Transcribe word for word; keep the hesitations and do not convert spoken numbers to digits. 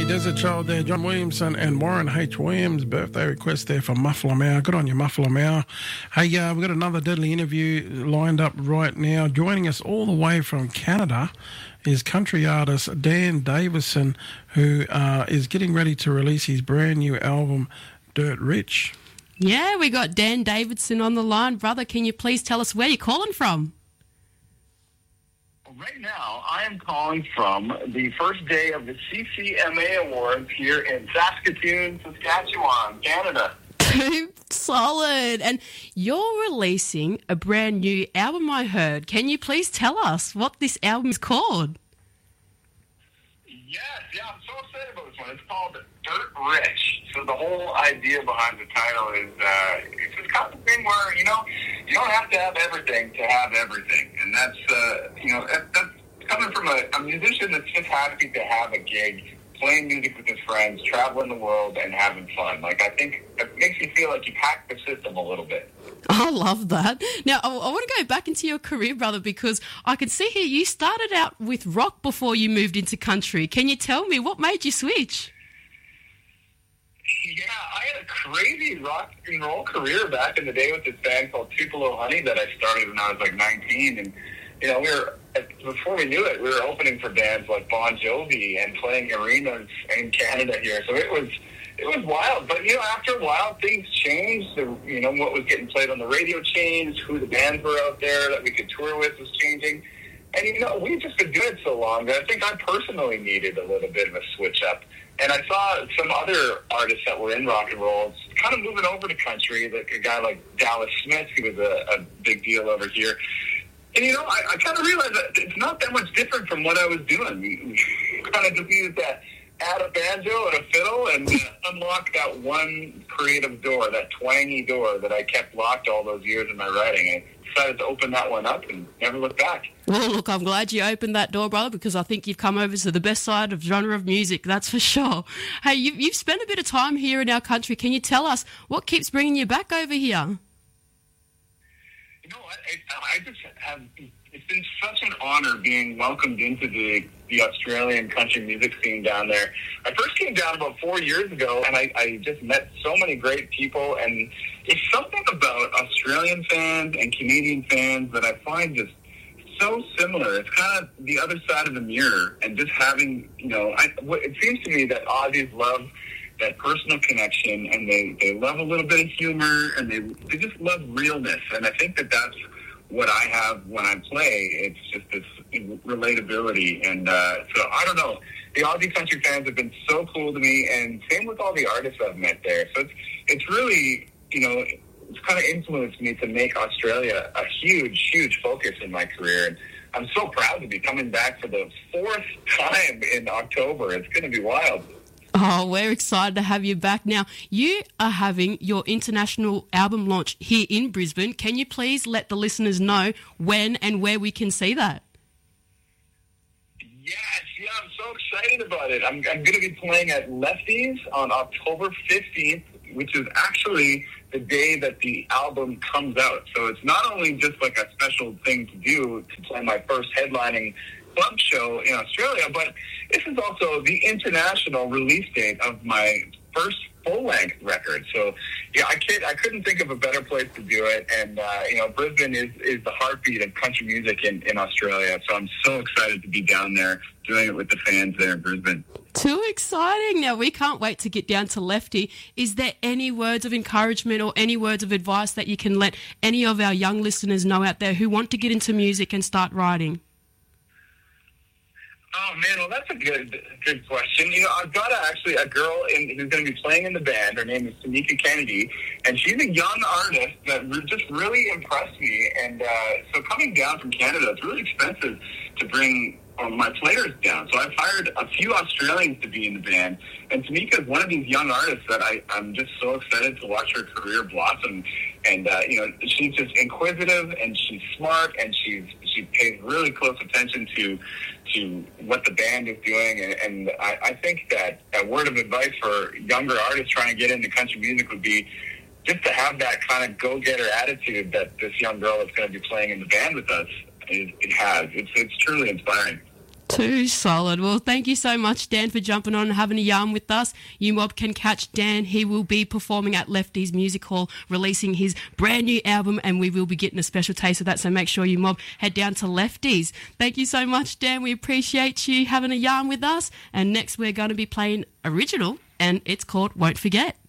Desert Child there, John Williamson and Warren H. Williams. Birthday request there for Muffler Mao. Good on you, Muffler Mao. Hey, uh, we've got another deadly interview lined up right now. Joining us all the way from Canada is country artist Dan Davison, who uh, is getting ready to release his brand new album, Dirt Rich. Yeah, we got Dan Davison on the line. Brother, can you please tell us where you're calling from? Right now, I am calling from the first day of the C C M A Awards here in Saskatoon, Saskatchewan, Canada. Solid. And you're releasing a brand new album, I heard. Can you please tell us what this album is called? Yes, yeah, I'm so excited about this one. It's called Dirt Rich. So the whole idea behind the title is uh, it's this kind of thing where, you know, you don't have to have everything to have everything. And that's, uh, you know, that, that's coming from a, a musician that's just happy to have a gig, playing music with his friends, traveling the world, and having fun. Like, I think it makes you feel like you hacked the system a little bit. I love that. Now, I, I want to go back into your career, brother, because I can see here you started out with rock before you moved into country. Can you tell me what made you switch? Yeah, I had a crazy rock and roll career back in the day with this band called Tupelo Honey that I started when I was like nineteen. And, you know, we were, before we knew it, we were opening for bands like Bon Jovi and playing arenas in Canada here. So it was, it was wild. But, you know, after a while, things changed. The, you know, what was getting played on the radio changed. Who the bands were out there that we could tour with was changing. And, you know, we've just been doing it so long that I think I personally needed a little bit of a switch up. And I saw some other artists that were in rock and roll kind of moving over to country, like a guy like Dallas Smith, who was a, a big deal over here. And, you know, I, I kind of realized that it's not that much different from what I was doing. We, we kind of just needed to add a banjo and a fiddle and uh, unlock that one creative door, that twangy door that I kept locked all those years in my writing. I decided to open that one up and never look back. Well, look, I'm glad you opened that door, brother, because I think you've come over to the best side of genre of music, that's for sure. Hey, you, you've spent a bit of time here in our country. Can you tell us what keeps bringing you back over here? You know what? I, I just have... It's been such an honor being welcomed into the, the Australian country music scene down there. I first came down about four years ago, and I, I just met so many great people, and it's something about Australian fans and Canadian fans that I find just so similar. It's kind of the other side of the mirror, and just having, you know, I, it seems to me that Aussies love that personal connection, and they, they love a little bit of humor, and they they just love realness, and I think that that's what I have when I play. It's just this relatability. And uh, so, I don't know. The Aussie country fans have been so cool to me, and same with all the artists I've met there. So it's, it's really, you know, it's kind of influenced me to make Australia a huge, huge focus in my career. And I'm so proud to be coming back for the fourth time in October. It's going to be wild. Oh, we're excited to have you back. Now, you are having your international album launch here in Brisbane. Can you please let the listeners know when and where we can see that? Yes, yeah, I'm so excited about it. I'm, I'm going to be playing at Lefties on October fifteenth, which is actually the day that the album comes out. So it's not only just like a special thing to do to play my first headlining club show in Australia, but this is also the international release date of my first full-length record. So, yeah, I can't, I couldn't think of a better place to do it. And, uh, you know, Brisbane is, is the heartbeat of country music in, in Australia. So I'm so excited to be down there doing it with the fans there in Brisbane. Too exciting. Now, we can't wait to get down to Lefty. Is there any words of encouragement or any words of advice that you can let any of our young listeners know out there who want to get into music and start writing? Oh, man, well, that's a good good question. You know, I've got a, actually a girl in, who's going to be playing in the band. Her name is Tamika Kennedy, and she's a young artist that re- just really impressed me. And uh, so coming down from Canada, it's really expensive to bring um, my players down. So I've hired a few Australians to be in the band, and Tamika is one of these young artists that I, I'm just so excited to watch her career blossom. And, uh, you know, she's just inquisitive, and she's smart, and she's she pays really close attention to to what the band is doing. And, and I, I think that a word of advice for younger artists trying to get into country music would be just to have that kind of go-getter attitude that this young girl that's going to be playing in the band with us, it, it has. It's, it's truly inspiring. Too solid. Well, thank you so much, Dan, for jumping on and having a yarn with us. You Mob can catch Dan. He will be performing at Lefty's Music Hall, releasing his brand new album, and we will be getting a special taste of that. So make sure you Mob head down to Lefty's. Thank you so much, Dan. We appreciate you having a yarn with us. And next, we're going to be playing original, and it's called Won't Forget.